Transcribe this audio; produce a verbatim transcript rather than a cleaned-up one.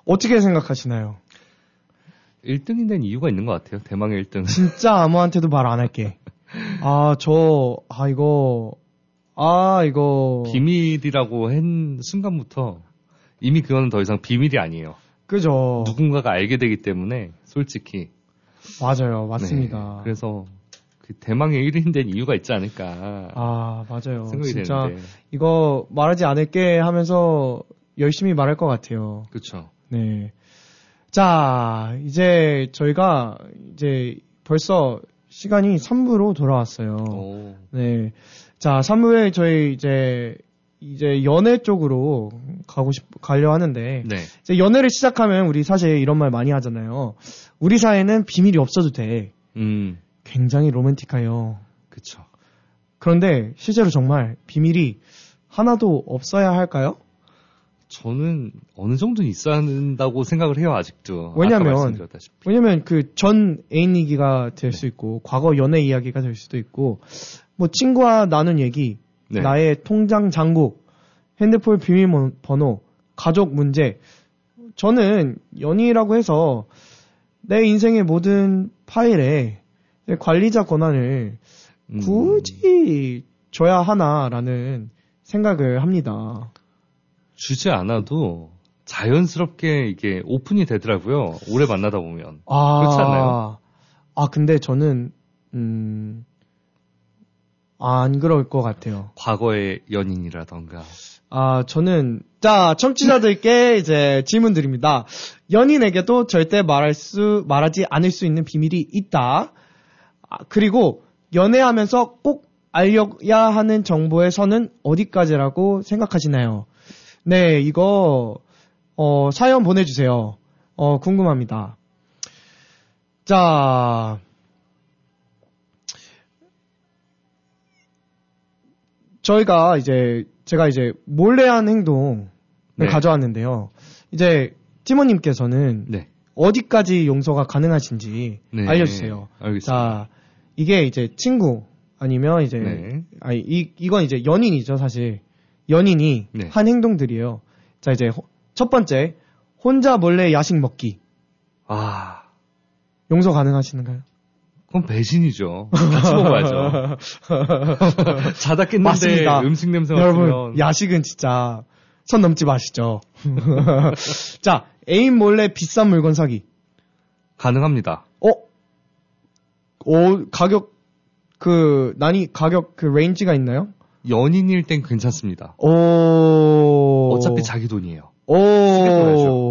어떻게 생각하시나요? 일 등이 된 이유가 있는 것 같아요. 대망의 일 등. 진짜 아무한테도 말 안 할게. 아, 저, 아, 이거, 아, 이거. 비밀이라고 한 순간부터 이미 그거는 더 이상 비밀이 아니에요. 그죠. 누군가가 알게 되기 때문에, 솔직히. 맞아요. 맞습니다. 네, 그래서 그 대망의 일 인 된 이유가 있지 않을까. 아, 맞아요. 생각이 진짜 되는데. 이거 말하지 않을게 하면서 열심히 말할 것 같아요. 그렇죠. 네. 자, 이제 저희가 이제 벌써 시간이 삼 부로 돌아왔어요. 오. 네. 자, 삼 부에 저희 이제 이제 연애 쪽으로 가고 싶 가려 하는데 네. 이제 연애를 시작하면 우리 사실 이런 말 많이 하잖아요. 우리 사이에는 비밀이 없어도 돼. 음. 굉장히 로맨틱해요. 그쵸. 그런데 실제로 정말 비밀이 하나도 없어야 할까요? 저는 어느 정도는 있어야 한다고 생각을 해요, 아직도. 왜냐면, 아까 말씀드렸다시피. 왜냐면 그 전 애인 얘기가 될 수 있고, 과거 연애 이야기가 될 수도 있고, 뭐 친구와 나눈 얘기, 네. 나의 통장 잔고, 핸드폰 비밀번호, 가족 문제. 저는 연인이라고 해서 내 인생의 모든 파일에 관리자 권한을 음. 굳이 줘야 하나라는 생각을 합니다. 주지 않아도 자연스럽게 이게 오픈이 되더라고요. 오래 만나다 보면. 아, 그렇지 않나요? 아, 근데 저는, 음, 안 그럴 것 같아요. 과거의 연인이라던가. 아, 저는, 자, 청취자들께 이제 질문 드립니다. 연인에게도 절대 말할 수, 말하지 않을 수 있는 비밀이 있다. 아, 그리고 연애하면서 꼭 알려야 하는 정보의 선은 어디까지라고 생각하시나요? 네, 이거, 어, 사연 보내주세요. 어, 궁금합니다. 자, 저희가 이제, 제가 이제 몰래 한 행동을 네. 가져왔는데요. 이제, 티모님께서는 네. 어디까지 용서가 가능하신지 네. 알려주세요. 알겠습니다. 자, 이게 이제 친구, 아니면 이제, 네. 아니, 이, 이건 이제 연인이죠, 사실. 연인이 네. 한 행동들이에요. 자, 이제, 호- 첫 번째, 혼자 몰래 야식 먹기. 아, 용서 가능하시는가요? 그건 배신이죠. 같이 먹어야죠. 자다 깼는데 맞습니다. 음식 냄새 여러분, 맡으면. 야식은 진짜 선 넘지 마시죠. 자, 애인 몰래 비싼 물건 사기. 가능합니다. 어? 오, 가격, 그, 난이, 가격, 그, 레인지가 있나요? 연인일 땐 괜찮습니다. 오. 어차피 자기 돈이에요. 오.